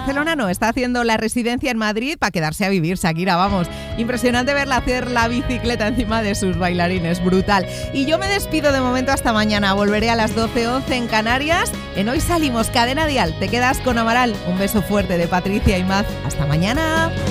Barcelona no, está haciendo la residencia en Madrid para quedarse a vivir, Shakira, vamos. Impresionante verla hacer la bicicleta encima de sus bailarines, brutal. Y yo me despido de momento hasta mañana, volveré a las 12:11 en Canarias. En Hoy Salimos, Cadena Dial, te quedas con Amaral. Un beso fuerte de Patricia y Maz. Hasta mañana.